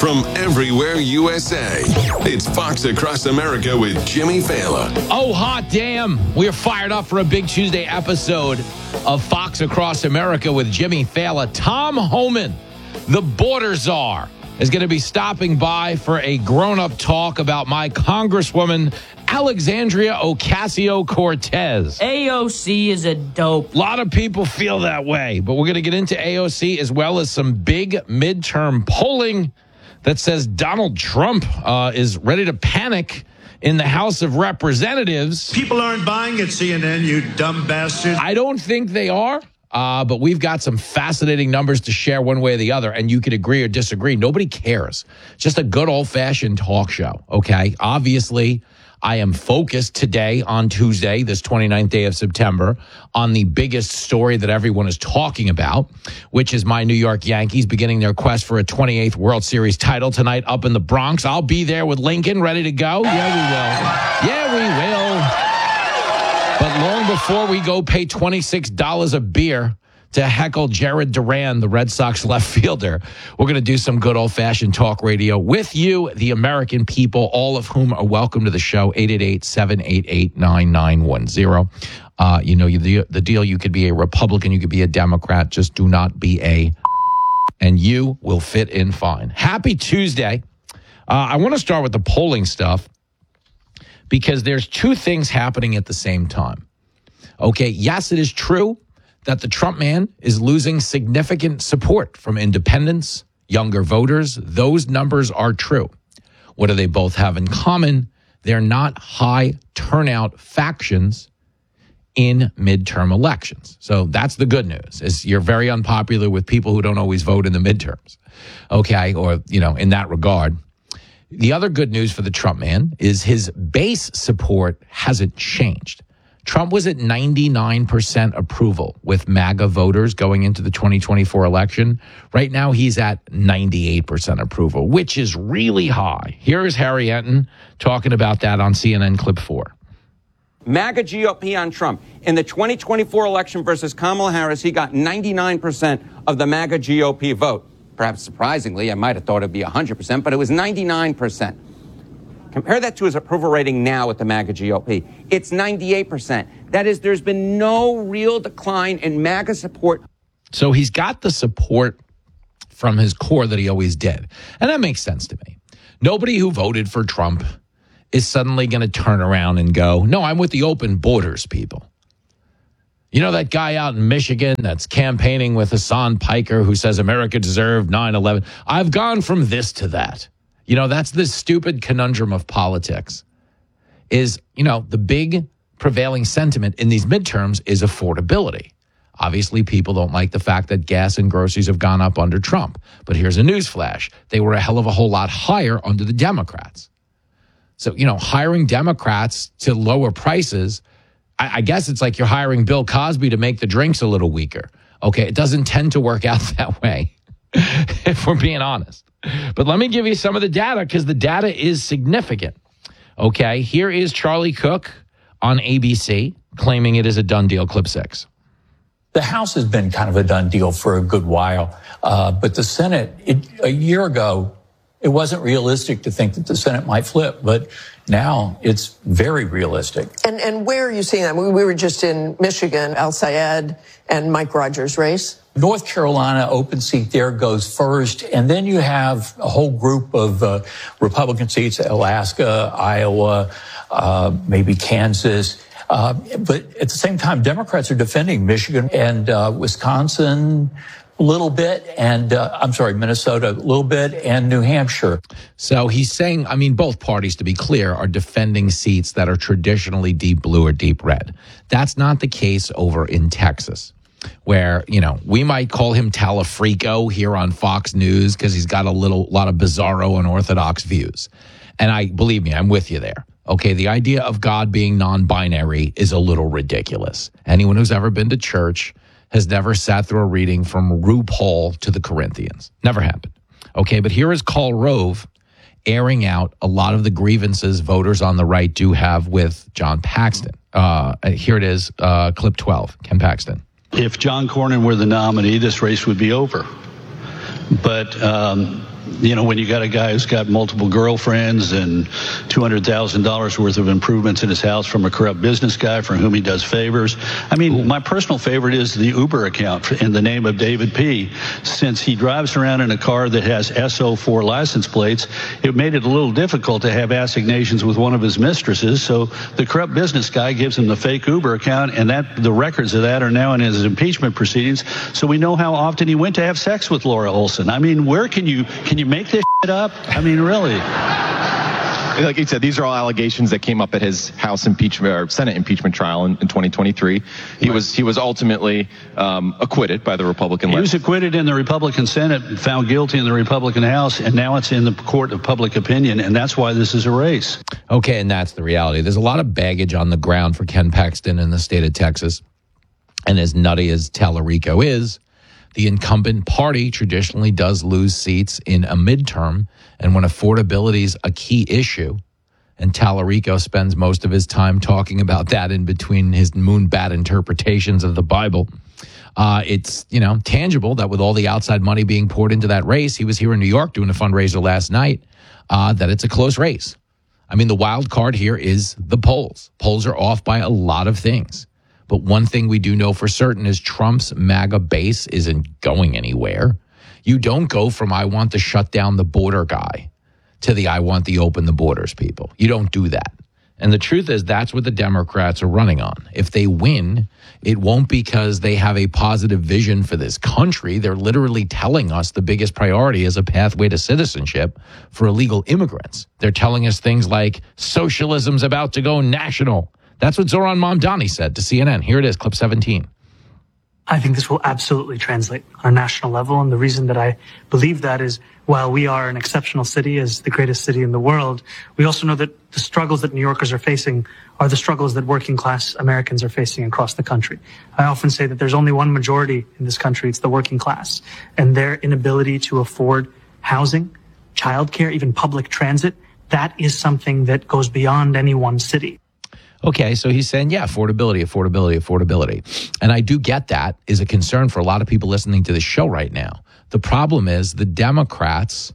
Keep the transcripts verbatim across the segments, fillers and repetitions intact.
from everywhere U S A. It's Fox Across America with Jimmy Failla. Oh, hot damn. We are fired up for a big Tuesday episode of Fox Across America with Jimmy Failla. Tom Homan, the border czar, is going to be stopping by for a grown-up talk about my Congresswoman, Alexandria Ocasio-Cortez. A O C is a dope. A lot of people feel that way, but we're going to get into A O C as well as some big midterm polling that says Donald Trump uh, is ready to panic in the House of Representatives. People aren't buying at C N N, you dumb bastards. I don't think they are. Uh, but we've got some fascinating numbers to share one way or the other, and you could agree or disagree. Nobody cares. Just a good old-fashioned talk show, okay? Obviously, I am focused today on Tuesday, this twenty-ninth day of September, on the biggest story that everyone is talking about, which is my New York Yankees beginning their quest for a twenty-eighth World Series title tonight up in the Bronx. I'll be there with Lincoln, ready to go. Yeah, we will. Yeah, we will. But long before we go pay twenty-six dollars a beer to heckle Jared Duran, the Red Sox left fielder, we're going to do some good old-fashioned talk radio with you, the American people, all of whom are welcome to the show, eight eight eight, seven eight eight, nine nine one zero. Uh, you know, the, the deal, you could be a Republican, you could be a Democrat, just do not be a and you will fit in fine. Happy Tuesday. Uh, I want to start with the polling stuff, because there's two things happening at the same time. Okay, yes, it is true that the Trump man is losing significant support from independents, younger voters. Those numbers are true. What do they both have in common? They're not high turnout factions in midterm elections. So that's the good news, is you're very unpopular with people who don't always vote in the midterms. Okay, or, you know, in that regard. The other good news for the Trump man is his base support hasn't changed. Trump was at ninety-nine percent approval with MAGA voters going into the twenty twenty-four election. Right now, he's at ninety-eight percent approval, which is really high. Here is Harry Enton talking about that on C N N Clip four. MAGA G O P on Trump. In the twenty twenty-four election versus Kamala Harris, he got ninety-nine percent of the MAGA G O P vote. Perhaps surprisingly, I might have thought it'd be one hundred percent, but it was ninety-nine percent. Compare that to his approval rating now with the MAGA G O P. It's ninety-eight percent. That is, there's been no real decline in MAGA support. So he's got the support from his core that he always did. And that makes sense to me. Nobody who voted for Trump is suddenly going to turn around and go, no, I'm with the open borders people. You know that guy out in Michigan that's campaigning with Hassan Piker who says America deserved nine eleven? I've gone from this to that. You know, that's the stupid conundrum of politics. Is, you know, the big prevailing sentiment in these midterms is affordability. Obviously, people don't like the fact that gas and groceries have gone up under Trump. But here's a newsflash. They were a hell of a whole lot higher under the Democrats. So, you know, hiring Democrats to lower prices, I, I guess it's like you're hiring Bill Cosby to make the drinks a little weaker. Okay, it doesn't tend to work out that way, if we're being honest. But let me give you some of the data, because the data is significant. Okay, here is Charlie Cook on A B C claiming it is a done deal. Clip six. The House has been kind of a done deal for a good while. Uh, but the Senate, it, a year ago, it wasn't realistic to think that the Senate might flip. But now it's very realistic. And and where are you seeing that? We, we were just in Michigan, Al Sayed and Mike Rogers' race. North Carolina, open seat there goes first. And then you have a whole group of uh, Republican seats, Alaska, Iowa, uh, maybe Kansas. Uh, but at the same time, Democrats are defending Michigan and uh, Wisconsin a little bit, and uh, I'm sorry, Minnesota a little bit, and New Hampshire. So he's saying, I mean, both parties, to be clear, are defending seats that are traditionally deep blue or deep red. That's not the case over in Texas, where, you know, we might call him Talafrico here on Fox News because he's got a little lot of bizarro and orthodox views. And I believe me, I'm with you there. Okay, the idea of God being non-binary is a little ridiculous. Anyone who's ever been to church has never sat through a reading from RuPaul to the Corinthians. Never happened. Okay, but here is Karl Rove airing out a lot of the grievances voters on the right do have with John Paxton. Uh, here it is, uh, clip twelve, Ken Paxton. If John Cornyn were the nominee, this race would be over. But, um, you know, when you got a guy who's got multiple girlfriends and two hundred thousand dollars worth of improvements in his house from a corrupt business guy for whom he does favors. I mean, Ooh. my personal favorite is the Uber account in the name of David P. Since he drives around in a car that has S O four license plates, it made it a little difficult to have assignations with one of his mistresses. So the corrupt business guy gives him the fake Uber account, and that the records of that are now in his impeachment proceedings. So we know how often he went to have sex with Laura Olson. I mean, where can you can you make this shit up? I mean, really. Like you said, these are all allegations that came up at his House impeachment or Senate impeachment trial in, in twenty twenty-three. He right. was he was ultimately um, acquitted by the Republican. He was acquitted in the Republican Senate, found guilty in the Republican House, and now it's in the court of public opinion, and that's why this is a race. Okay, and that's the reality. There's a lot of baggage on the ground for Ken Paxton in the state of Texas, and as nutty as Tallarico is, the incumbent party traditionally does lose seats in a midterm, and when affordability is a key issue, and Tallarico spends most of his time talking about that in between his moonbat interpretations of the Bible, uh, it's, you know, tangible that with all the outside money being poured into that race, he was here in New York doing a fundraiser last night, uh, that it's a close race. I mean, the wild card here is the polls. Polls are off by a lot of things. But one thing we do know for certain is Trump's MAGA base isn't going anywhere. You don't go from I want to shut down the border guy to the I want to open the borders people. You don't do that. And the truth is that's what the Democrats are running on. If they win, it won't because they have a positive vision for this country. They're literally telling us the biggest priority is a pathway to citizenship for illegal immigrants. They're telling us things like socialism's about to go national. That's what Zoran Mamdani said to C N N. Here it is, clip seventeen. I think this will absolutely translate on a national level. And the reason that I believe that is while we are an exceptional city as the greatest city in the world, we also know that the struggles that New Yorkers are facing are the struggles that working class Americans are facing across the country. I often say that there's only one majority in this country. It's the working class, and their inability to afford housing, childcare, even public transit. That is something that goes beyond any one city. Okay, so he's saying, yeah, affordability, affordability, affordability. And I do get that is a concern for a lot of people listening to the show right now. The problem is the Democrats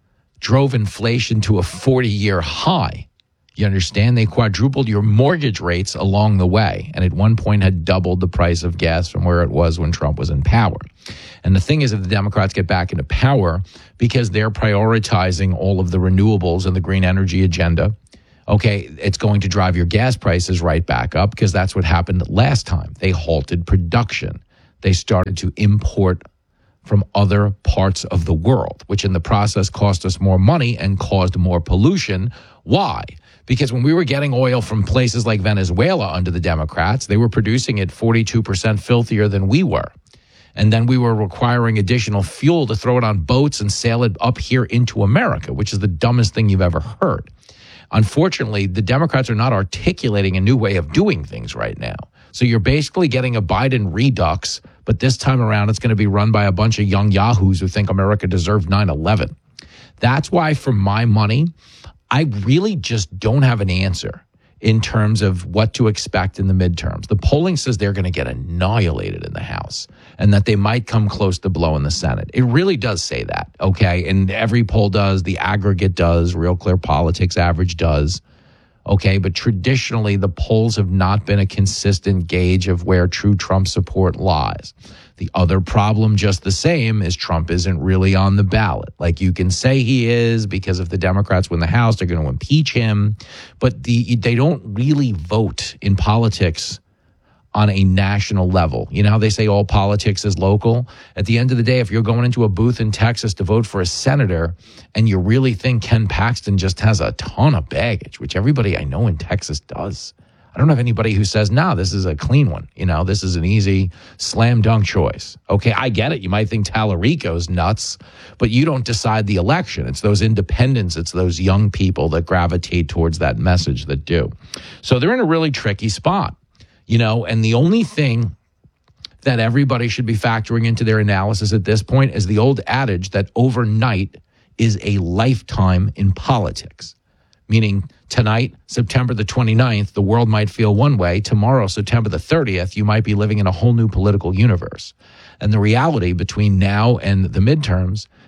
drove inflation to a forty-year high. You understand? They quadrupled your mortgage rates along the way, and at one point had doubled the price of gas from where it was when Trump was in power. And the thing is, if the Democrats get back into power, because they're prioritizing all of the renewables and the green energy agenda, okay, it's going to drive your gas prices right back up because that's what happened last time. They halted production. They started to import from other parts of the world, which in the process cost us more money and caused more pollution. Why? Because when we were getting oil from places like Venezuela under the Democrats, they were producing it forty-two percent filthier than we were. And then we were requiring additional fuel to throw it on boats and sail it up here into America, which is the dumbest thing you've ever heard. Unfortunately, the Democrats are not articulating a new way of doing things right now. So you're basically getting a Biden redux, but this time around it's going to be run by a bunch of young yahoos who think America deserved nine eleven. That's why, for my money, I really just don't have an answer in terms of what to expect in the midterms. The polling says they're going to get annihilated in the House and that they might come close to blowing the Senate. It really does say that, okay? And every poll does, the aggregate does, Real Clear Politics average does, okay? But traditionally, the polls have not been a consistent gauge of where true Trump support lies. The other problem, just the same, is Trump isn't really on the ballot. Like, you can say he is because if the Democrats win the House, they're going to impeach him. But the they don't really vote in politics on a national level. You know how they say all politics is local? At the end of the day, if you're going into a booth in Texas to vote for a senator and you really think Ken Paxton just has a ton of baggage, which everybody I know in Texas does, I don't have anybody who says, nah, this is a clean one. You know, this is an easy slam dunk choice. Okay, I get it. You might think Tallarico's nuts, but you don't decide the election. It's those independents, it's those young people that gravitate towards that message that do. So they're in a really tricky spot, you know, and the only thing that everybody should be factoring into their analysis at this point is the old adage that overnight is a lifetime in politics. Meaning tonight, September the twenty-ninth, the world might feel one way. Tomorrow, September the thirtieth, you might be living in a whole new political universe. And the reality between now and the midterms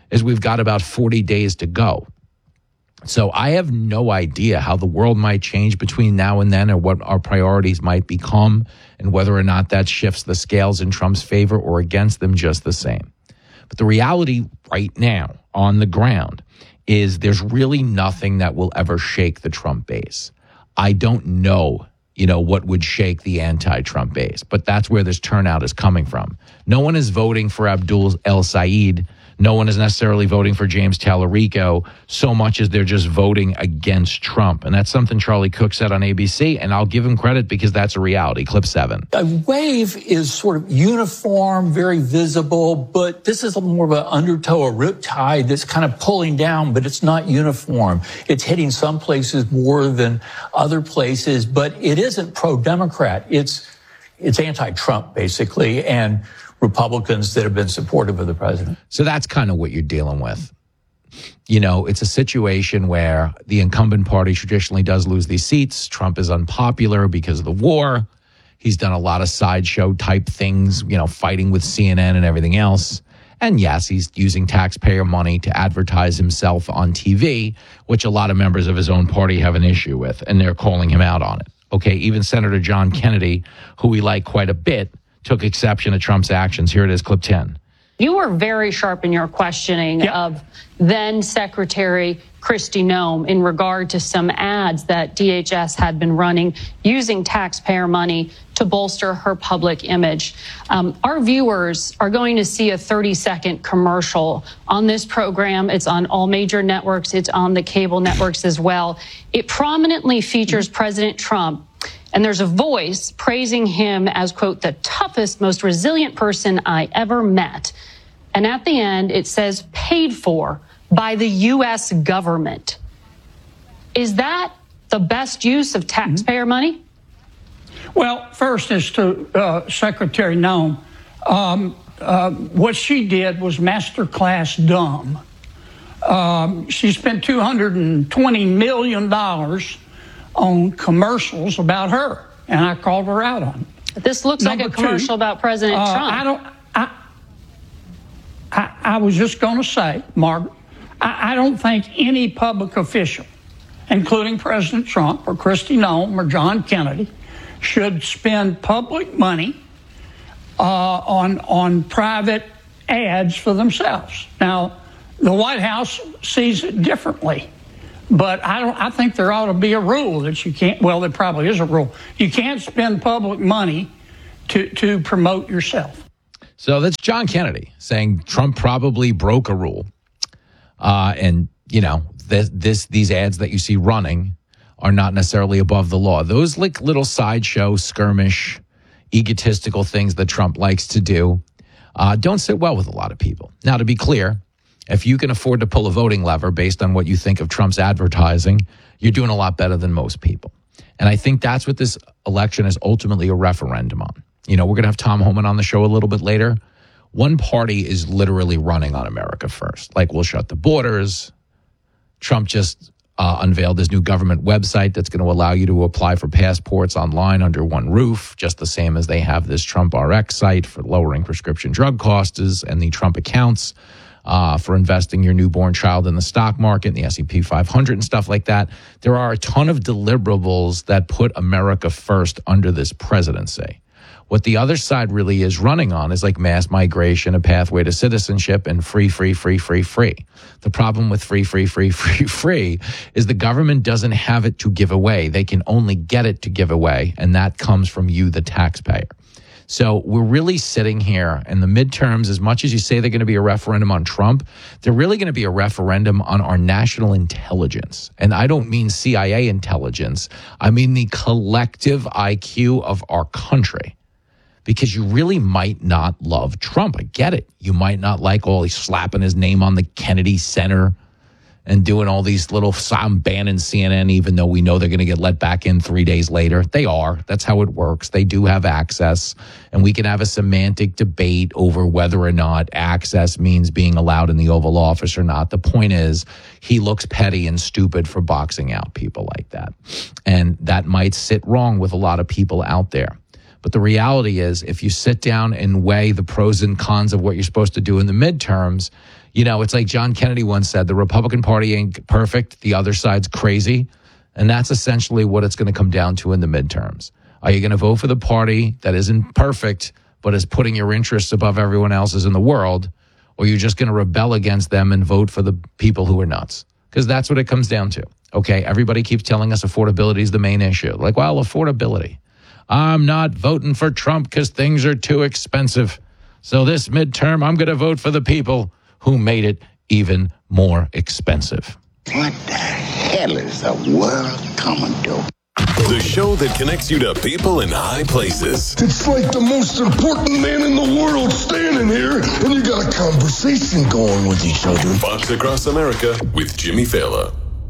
is we've got about forty days to go. So I have no idea how the world might change between now and then, or what our priorities might become, and whether or not that shifts the scales in Trump's favor or against them just the same. But the reality right now on the ground is there's really nothing that will ever shake the Trump base. I don't know, you know, what would shake the anti-Trump base, but that's where this turnout is coming from. No one is voting for Abdul El-Sayed. No one is necessarily voting for James Tallarico so much as they're just voting against Trump. And that's something Charlie Cook said on A B C, and I'll give him credit because that's a reality. Clip seven. A wave is sort of uniform, very visible, but this is more of an undertow, a riptide that's kind of pulling down, but it's not uniform. It's hitting some places more than other places, but it isn't pro-Democrat. It's, it's anti-Trump, basically, and Republicans that have been supportive of the president. So that's kind of what you're dealing with. You know, it's a situation where the incumbent party traditionally does lose these seats. Trump is unpopular because of the war. He's done a lot of sideshow type things, you know, fighting with C N N and everything else. And yes, he's using taxpayer money to advertise himself on T V, which a lot of members of his own party have an issue with, and they're calling him out on it. Okay, even Senator John Kennedy, who we like quite a bit, took exception to Trump's actions. Here it is, clip ten. You were very sharp in your questioning yep. of then Secretary Kristi Noem in regard to some ads that D H S had been running using taxpayer money to bolster her public image. Um, our viewers are going to see a thirty second commercial on this program. It's on all major networks. It's on the cable networks as well. It prominently features President Trump. And there's a voice praising him as, quote, the toughest, most resilient person I ever met. And at the end, it says paid for by the U S government. Is that the best use of taxpayer mm-hmm. money? Well, first is to uh, Secretary Noem. Um, uh, what she did was masterclass dumb. Um, she spent two hundred twenty million dollars on commercials about her, and I called her out on it. This looks Number like a commercial two, about President uh, Trump. I don't. I. I, I was just going to say, Margaret, I, I don't think any public official, including President Trump or Kristi Noem or John Kennedy, should spend public money uh, on on private ads for themselves. Now, the White House sees it differently. But I don't. I think there ought to be a rule that you can't. Well, there probably is a rule. You can't spend public money to to promote yourself. So that's John Kennedy saying Trump probably broke a rule, uh, and you know this, this these ads that you see running are not necessarily above the law. Those like little sideshow, skirmish, egotistical things that Trump likes to do uh, don't sit well with a lot of people. Now, to be clear, if you can afford to pull a voting lever based on what you think of Trump's advertising, you're doing a lot better than most people. And I think that's what this election is ultimately a referendum on. You know, we're going to have Tom Homan on the show a little bit later. One party is literally running on America first. Like, we'll shut the borders. Trump just uh, unveiled his new government website that's going to allow you to apply for passports online under one roof, just the same as they have this Trump R X site for lowering prescription drug costs and the Trump accounts Uh, for investing your newborn child in the stock market and the S and P five hundred and stuff like that. There are a ton of deliverables that put America first under this presidency. What the other side really is running on is like mass migration, a pathway to citizenship, and free, free, free, free, free. The problem with free, free, free, free, free is the government doesn't have it to give away. They can only get it to give away, and that comes from you, the taxpayer. So we're really sitting here in the midterms, as much as you say they're going to be a referendum on Trump, they're really going to be a referendum on our national intelligence. And I don't mean C I A intelligence. I mean the collective I Q of our country. Because you really might not love Trump. I get it. You might not like all he's slapping his name on the Kennedy Center and doing all these little Sam Bannon C N N, even though we know they're going to get let back in three days later. They are. That's how it works. They do have access, and we can have a semantic debate over whether or not access means being allowed in the Oval Office or not. The point is, he looks petty and stupid for boxing out people like that. And that might sit wrong with a lot of people out there. But the reality is, if you sit down and weigh the pros and cons of what you're supposed to do in the midterms, You know, it's like John Kennedy once said, the Republican Party ain't perfect. The other side's crazy. And that's essentially what it's going to come down to in the midterms. Are you going to vote for the party that isn't perfect, but is putting your interests above everyone else's in the world? Or are you just going to rebel against them and vote for the people who are nuts? Because that's what it comes down to. Okay, everybody keeps telling us affordability is the main issue. Like, well, affordability. I'm not voting for Trump because things are too expensive. So this midterm, I'm going to vote for the people who made it even more expensive. What the hell is the world coming to? The show that connects you to people in high places. It's like the most important man in the world standing here, and you got a conversation going with each other. Fox Across America with Jimmy Fallon.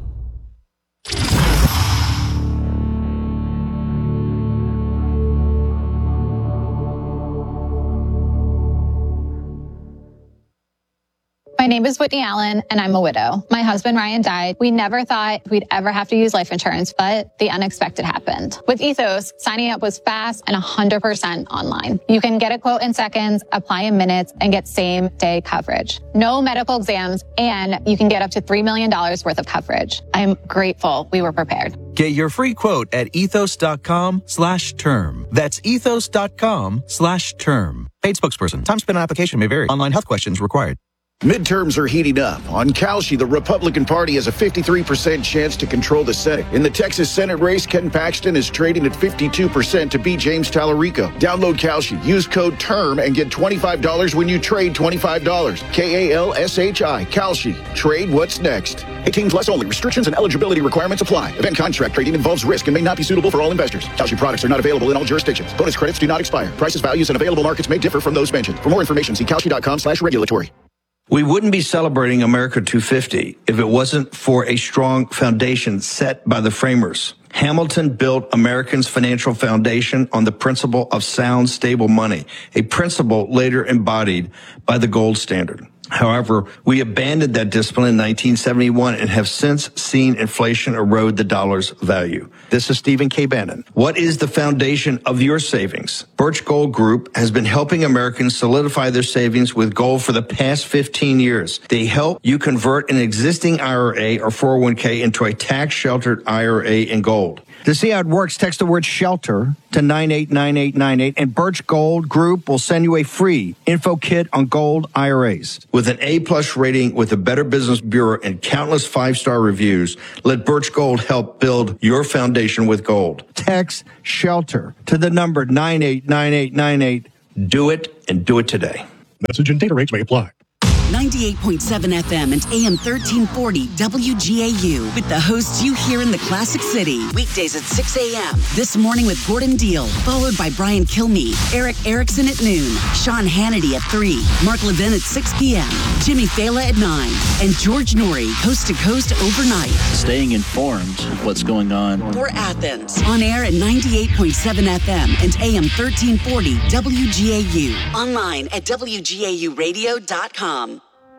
My name is Whitney Allen, and I'm a widow. My husband, Ryan, died. We never thought we'd ever have to use life insurance, but the unexpected happened. With Ethos, signing up was fast and one hundred percent online. You can get a quote in seconds, apply in minutes, and get same-day coverage. No medical exams, and you can get up to three million dollars worth of coverage. I'm grateful we were prepared. Get your free quote at ethos.com slash term. That's ethos.com slash term. Paid spokesperson. Time spent on application may vary. Online health questions required. Midterms are heating up. On Kalshi, the Republican Party has a fifty-three percent chance to control the Senate. In the Texas Senate race, Ken Paxton is trading at fifty-two percent to beat James Tallarico. Download Kalshi, use code TERM, and get twenty-five dollars when you trade twenty-five dollars. K A L S H I, Kalshi. Trade what's next. eighteen plus only. Restrictions and eligibility requirements apply. Event contract trading involves risk and may not be suitable for all investors. Kalshi products are not available in all jurisdictions. Bonus credits do not expire. Prices, values, and available markets may differ from those mentioned. For more information, see kalshi.com slash regulatory. We wouldn't be celebrating America two fifty if it wasn't for a strong foundation set by the framers. Hamilton built Americans' financial foundation on the principle of sound, stable money, a principle later embodied by the gold standard. However, we abandoned that discipline in nineteen seventy-one and have since seen inflation erode the dollar's value. This is Stephen K. Bannon. What is the foundation of your savings? Birch Gold Group has been helping Americans solidify their savings with gold for the past fifteen years. They help you convert an existing I R A or four oh one k into a tax-sheltered I R A in gold. To see how it works, text the word SHELTER to nine eight nine eight nine eight, and Birch Gold Group will send you a free info kit on gold I R As. With an A-plus rating with the Better Business Bureau and countless five-star reviews, let Birch Gold help build your foundation with gold. Text SHELTER to the number nine eight nine eight nine eight. Do it, and do it today. Message and data rates may apply. ninety-eight point seven F M and A M thirteen forty W G A U with the hosts you hear in the Classic City. Weekdays at six a.m. This morning with Gordon Deal, followed by Brian Kilmeade, Eric Erickson at noon, Sean Hannity at three, Mark Levin at six p.m., Jimmy Fallon at nine, and George Norrie, coast to coast overnight. Staying informed of what's going on. For Athens, on air at ninety-eight point seven F M and A M thirteen forty W G A U. Online at W G A U radio dot com.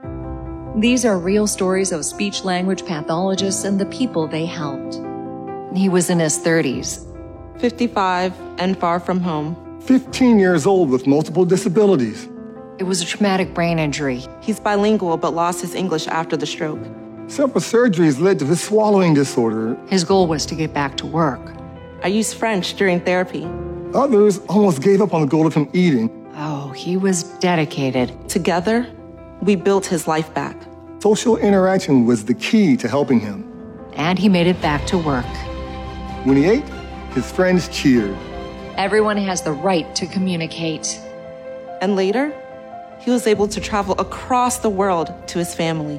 These are real stories of speech-language pathologists and the people they helped. He was in his thirties. fifty-five and far from home. fifteen years old with multiple disabilities. It was a traumatic brain injury. He's bilingual but lost his English after the stroke. Several surgeries led to this swallowing disorder. His goal was to get back to work. I used French during therapy. Others almost gave up on the goal of him eating. Oh, he was dedicated. Together, we built his life back. Social interaction was the key to helping him. And he made it back to work. When he ate, his friends cheered. Everyone has the right to communicate. And later, he was able to travel across the world to his family.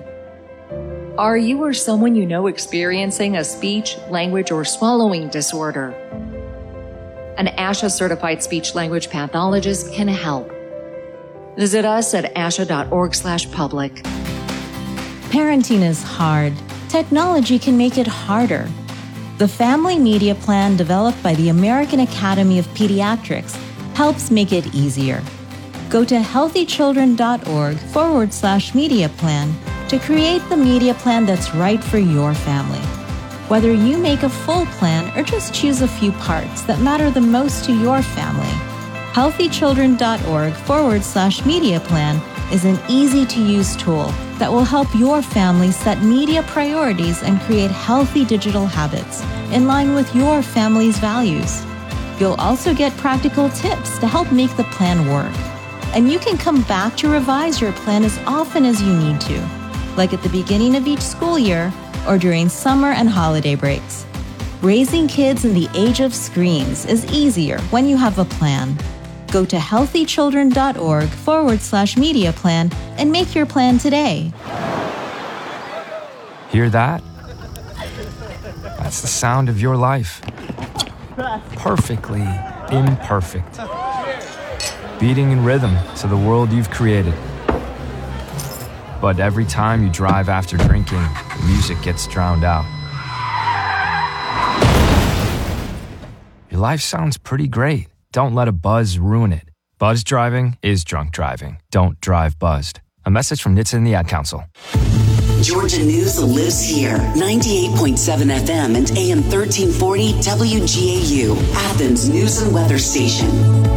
Are you or someone you know experiencing a speech, language, or swallowing disorder? An ASHA-certified speech-language pathologist can help. Visit us at asha.org slash public. Parenting is hard. Technology can make it harder. The Family Media Plan developed by the American Academy of Pediatrics helps make it easier. Go to healthychildren.org forward slash media plan to create the media plan that's right for your family. Whether you make a full plan or just choose a few parts that matter the most to your family, healthychildren.org forward slash media plan is an easy-to-use tool that will help your family set media priorities and create healthy digital habits in line with your family's values. You'll also get practical tips to help make the plan work. And you can come back to revise your plan as often as you need to, like at the beginning of each school year or during summer and holiday breaks. Raising kids in the age of screens is easier when you have a plan. Go to healthychildren.org forward slash media plan and make your plan today. Hear that? That's the sound of your life. Perfectly imperfect. Beating in rhythm to the world you've created. But every time you drive after drinking, the music gets drowned out. Your life sounds pretty great. Don't let a buzz ruin it. Buzz driving is drunk driving. Don't drive buzzed. A message from N H T S A and the Ad Council. Georgia News lives here. ninety-eight point seven F M and A M thirteen forty W G A U, Athens News and Weather Station.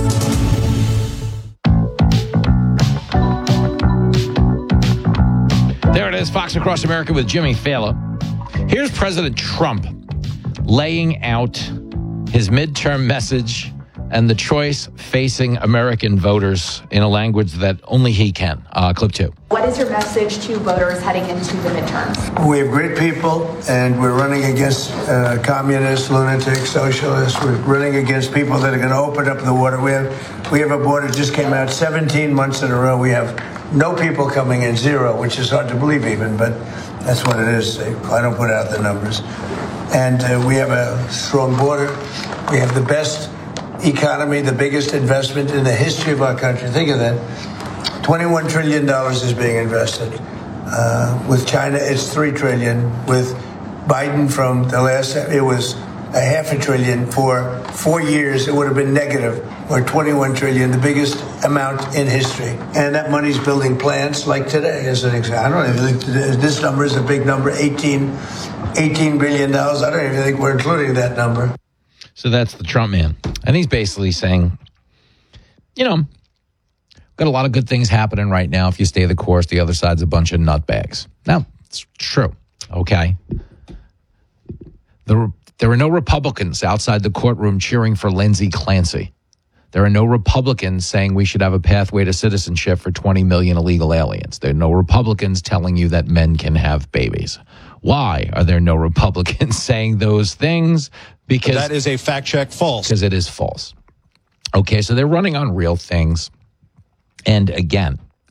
There it is, Fox Across America with Jimmy Fallon. Here's President Trump laying out his midterm message and the choice facing American voters in a language that only he can. Uh, clip two. What is your message to voters heading into the midterms? We have great people, and we're running against uh, communists, lunatics, socialists. We're running against people that are going to open up the water. We have, we have a border that just came out seventeen months in a row. We have no people coming in, zero, which is hard to believe even, but that's what it is. I don't put out the numbers. And uh, we have a strong border. We have the best economy, the biggest investment in the history of our country. Think of that. twenty-one trillion dollars is being invested. Uh, with China, it's three trillion dollars. With Biden from the last, it was a half a trillion. For four years, it would have been negative, or twenty-one trillion dollars, the biggest amount in history. And that money's building plants like today, as an example. I don't even think this number is a big number, eighteen, eighteen billion dollars. I don't even think we're including that number. So that's the Trump man. And he's basically saying, you know, got a lot of good things happening right now. If you stay the course, the other side's a bunch of nutbags. Now, it's true, okay? There, there are no Republicans outside the courtroom cheering for Lindsey Clancy. There are no Republicans saying we should have a pathway to citizenship for twenty million illegal aliens. There are no Republicans telling you that men can have babies. Why are there no Republicans saying those things? Because that is a fact check false. Because it is false. Okay, so they're running on real things. And again,